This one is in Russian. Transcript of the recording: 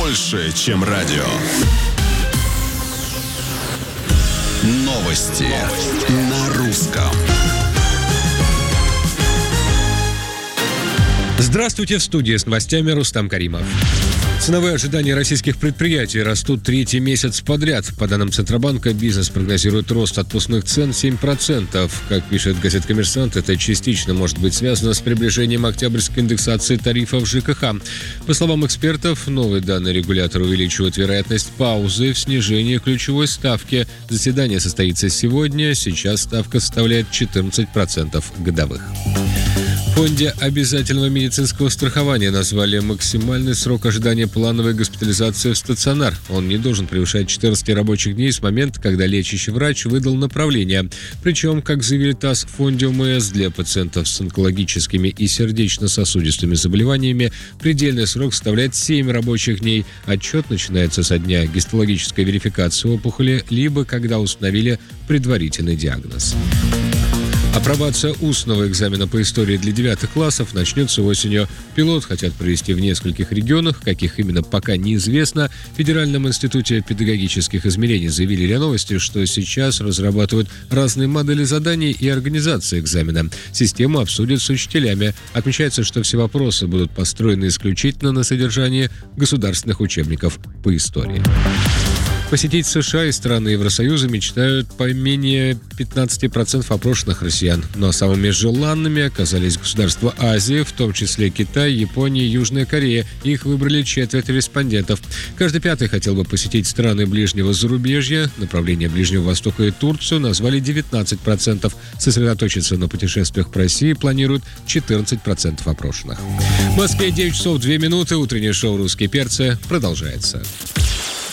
больше, чем радио. Новости на русском. Здравствуйте, в студии с новостями Рустам Каримов. Ценовые ожидания российских предприятий растут третий месяц подряд. По данным Центробанка, бизнес прогнозирует рост отпускных цен 7%. Как пишет газета «Коммерсант», это частично может быть связано с приближением октябрьской индексации тарифов ЖКХ. По словам экспертов, новые данные регулятора увеличивают вероятность паузы в снижении ключевой ставки. Заседание состоится сегодня. Сейчас ставка составляет 14% годовых. В Фонде обязательного медицинского страхования назвали максимальный срок ожидания плановой госпитализации в стационар. Он не должен превышать 14 рабочих дней с момента, когда лечащий врач выдал направление. Причем, как заявили ТАСС, в Фонде ОМС для пациентов с онкологическими и сердечно-сосудистыми заболеваниями предельный срок составляет 7 рабочих дней. Отчет начинается со дня гистологической верификации опухоли, либо когда установили предварительный диагноз. Апробация устного экзамена по истории для 9 классов начнется осенью. Пилот хотят провести в нескольких регионах, каких именно пока неизвестно. В Федеральном институте педагогических измерений заявили РИА Новости, что сейчас разрабатывают разные модели заданий и организации экзамена. Систему обсудят с учителями. Отмечается, что все вопросы будут построены исключительно на содержании государственных учебников по истории. Посетить США и страны Евросоюза мечтают по менее 15% опрошенных россиян. Но самыми желанными оказались государства Азии, в том числе Китай, Япония и Южная Корея. Их выбрали четверть респондентов. Каждый пятый хотел бы посетить страны ближнего зарубежья. Направление Ближнего Востока и Турцию назвали 19%. Сосредоточиться на путешествиях по России планируют 14% опрошенных. В Москве 9 часов 2 минуты. Утреннее шоу «Русские перцы» продолжается.